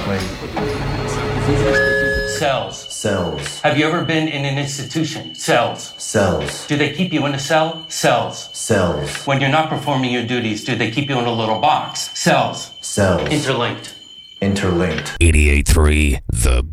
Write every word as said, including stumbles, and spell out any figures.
Like Cells. cells. Have you ever been in an institution? Cells. Cells. Do they keep you in a cell? Cells. Cells. When you're not performing your duties, do they keep you in a little box? Cells. Cells. Interlinked. Interlinked. eighty-eight point three The